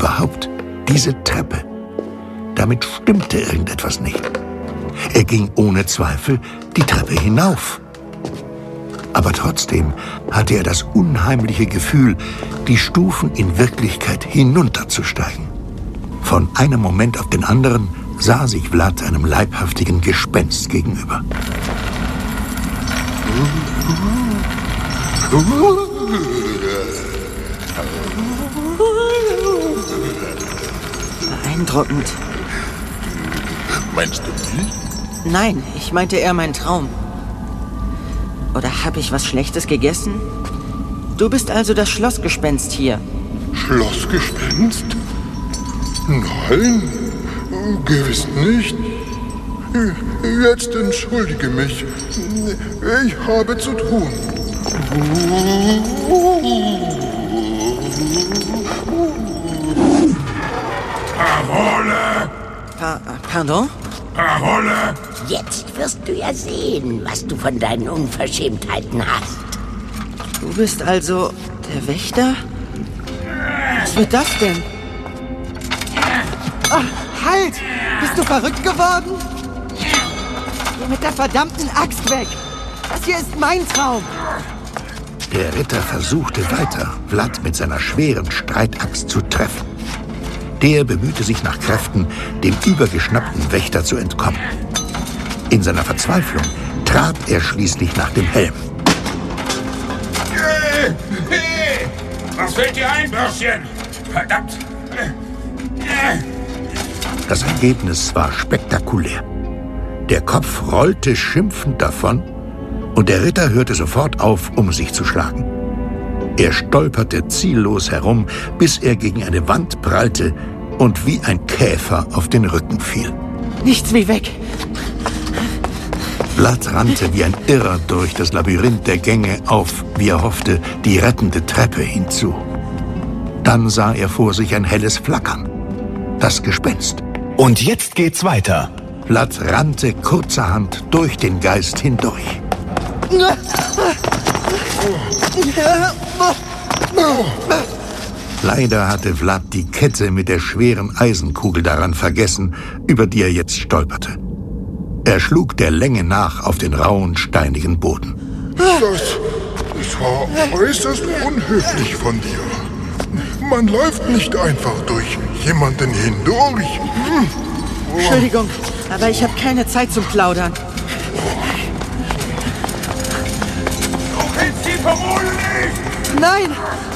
überhaupt diese Treppe. Damit stimmte irgendetwas nicht. Er ging ohne Zweifel die Treppe hinauf. Aber trotzdem hatte er das unheimliche Gefühl, die Stufen in Wirklichkeit hinunterzusteigen. Von einem Moment auf den anderen sah sich Vlad einem leibhaftigen Gespenst gegenüber. Beeindruckend. Meinst du nicht? Nein, ich meinte eher meinen Traum. Oder habe ich was Schlechtes gegessen? Du bist also das Schlossgespenst hier. Schlossgespenst? Nein, gewiss nicht. Jetzt entschuldige mich. Ich habe zu tun. Parole! Pardon? Parole! Jetzt wirst du ja sehen, was du von deinen Unverschämtheiten hast. Du bist also der Wächter? Was wird das denn? Oh, halt! Bist du verrückt geworden? Geh mit der verdammten Axt weg! Das hier ist mein Traum! Der Ritter versuchte weiter, Vlad mit seiner schweren Streitaxt zu treffen. Der bemühte sich nach Kräften, dem übergeschnappten Wächter zu entkommen. In seiner Verzweiflung trat er schließlich nach dem Helm. Hey! Was fällt dir ein, Bürschchen? Verdammt! Das Ergebnis war spektakulär. Der Kopf rollte schimpfend davon und der Ritter hörte sofort auf, um sich zu schlagen. Er stolperte ziellos herum, bis er gegen eine Wand prallte und wie ein Käfer auf den Rücken fiel. Nichts wie weg! Vlad rannte wie ein Irrer durch das Labyrinth der Gänge auf, wie er hoffte, die rettende Treppe hinzu. Dann sah er vor sich ein helles Flackern. Das Gespenst. Und jetzt geht's weiter. Vlad rannte kurzerhand durch den Geist hindurch. Leider hatte Vlad die Kette mit der schweren Eisenkugel daran vergessen, über die er jetzt stolperte. Er schlug der Länge nach auf den rauen, steinigen Boden. Das war äußerst unhöflich von dir. Man läuft nicht einfach durch jemanden hindurch. Entschuldigung, aber ich habe keine Zeit zum Plaudern. Du kennst die Parole nicht! Nein!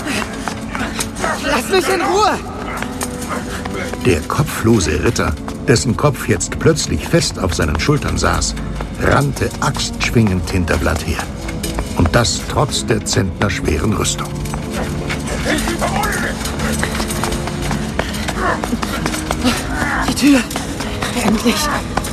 Lass mich in Ruhe! Der kopflose Ritter, dessen Kopf jetzt plötzlich fest auf seinen Schultern saß, rannte axtschwingend hinter Vlad her. Und das trotz der zentnerschweren Rüstung. Die Tür! Endlich!